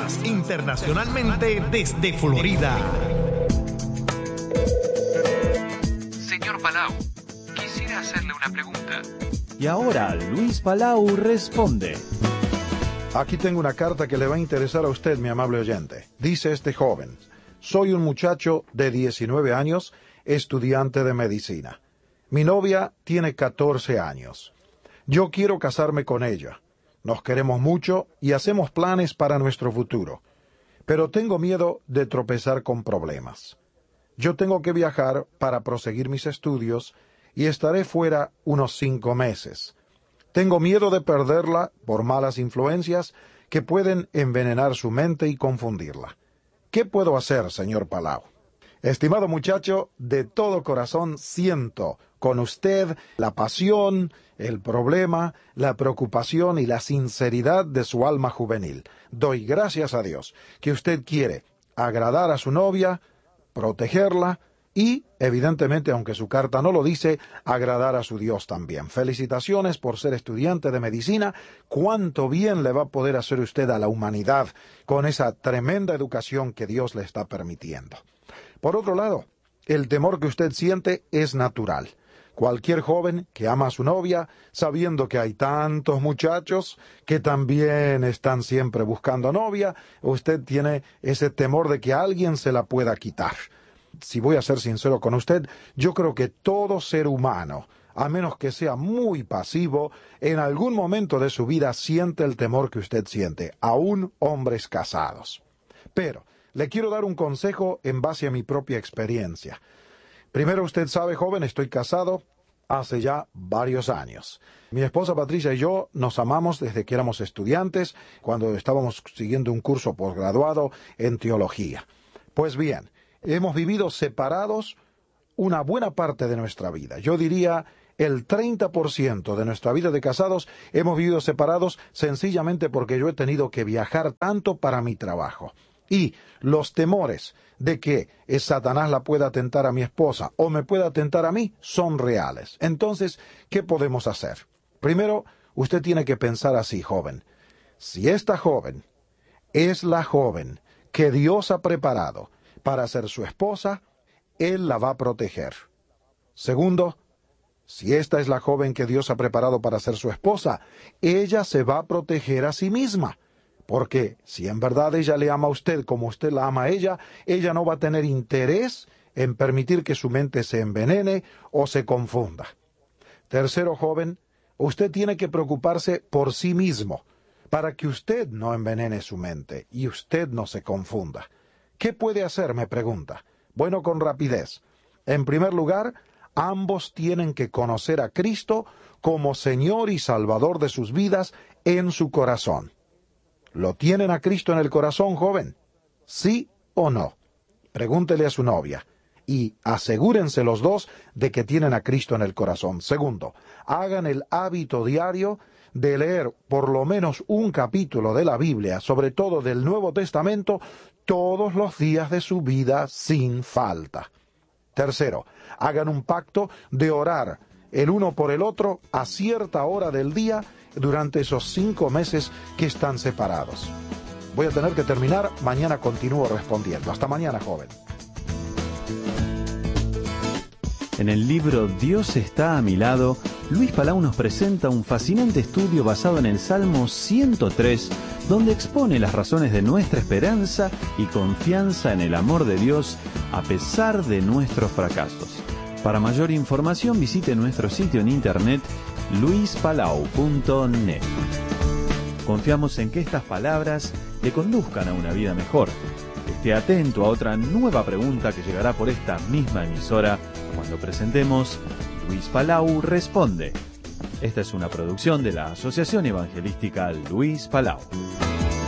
Noticias internacionalmente desde Florida. Señor Palau, quisiera hacerle una pregunta. Y ahora Luis Palau responde. Aquí tengo una carta que le va a interesar a usted, mi amable oyente. Dice este joven: soy un muchacho de 19 años, estudiante de medicina. Mi novia tiene 14 años. Yo quiero casarme con ella. Nos queremos mucho y hacemos planes para nuestro futuro. Pero tengo miedo de tropezar con problemas. Yo tengo que viajar para proseguir mis estudios y estaré fuera unos 5 meses. Tengo miedo de perderla por malas influencias que pueden envenenar su mente y confundirla. ¿Qué puedo hacer, señor Palau? Estimado muchacho, de todo corazón siento con usted la pasión, el problema, la preocupación y la sinceridad de su alma juvenil. Doy gracias a Dios que usted quiere agradar a su novia, protegerla y, evidentemente, aunque su carta no lo dice, agradar a su Dios también. Felicitaciones por ser estudiante de medicina. Cuánto bien le va a poder hacer usted a la humanidad con esa tremenda educación que Dios le está permitiendo. Por otro lado, el temor que usted siente es natural. Cualquier joven que ama a su novia, sabiendo que hay tantos muchachos que también están siempre buscando novia, usted tiene ese temor de que alguien se la pueda quitar. Si voy a ser sincero con usted, yo creo que todo ser humano, a menos que sea muy pasivo, en algún momento de su vida siente el temor que usted siente, aún hombres casados. Pero le quiero dar un consejo en base a mi propia experiencia. Primero, usted sabe, joven, estoy casado hace ya varios años. Mi esposa Patricia y yo nos amamos desde que éramos estudiantes, cuando estábamos siguiendo un curso posgraduado en teología. Pues bien, hemos vivido separados una buena parte de nuestra vida. Yo diría el 30% de nuestra vida de casados hemos vivido separados sencillamente porque yo he tenido que viajar tanto para mi trabajo. Y los temores de que Satanás la pueda tentar a mi esposa o me pueda tentar a mí son reales. Entonces, ¿qué podemos hacer? Primero, usted tiene que pensar así, joven. Si esta joven es la joven que Dios ha preparado para ser su esposa, Él la va a proteger. Segundo, si esta es la joven que Dios ha preparado para ser su esposa, ella se va a proteger a sí misma. Porque si en verdad ella le ama a usted como usted la ama a ella no va a tener interés en permitir que su mente se envenene o se confunda. Tercero, joven, usted tiene que preocuparse por sí mismo, para que usted no envenene su mente y usted no se confunda. ¿Qué puede hacer?, me pregunta. Bueno, con rapidez. En primer lugar, ambos tienen que conocer a Cristo como Señor y Salvador de sus vidas en su corazón. ¿Lo tienen a Cristo en el corazón, joven? ¿Sí o no? Pregúntele a su novia. Y asegúrense los dos de que tienen a Cristo en el corazón. Segundo, hagan el hábito diario de leer por lo menos un capítulo de la Biblia, sobre todo del Nuevo Testamento, todos los días de su vida sin falta. Tercero, hagan un pacto de orar el uno por el otro a cierta hora del día durante esos 5 meses que están separados. Voy a tener que terminar, mañana continúo respondiendo. Hasta mañana, joven. En el libro Dios está a mi lado, Luis Palau nos presenta un fascinante estudio basado en el Salmo 103, donde expone las razones de nuestra esperanza y confianza en el amor de Dios a pesar de nuestros fracasos. Para mayor información visite nuestro sitio en internet luispalau.net. Confiamos en que estas palabras le conduzcan a una vida mejor. Esté atento a otra nueva pregunta que llegará por esta misma emisora cuando presentemos Luis Palau Responde. Esta es una producción de la Asociación Evangelística Luis Palau.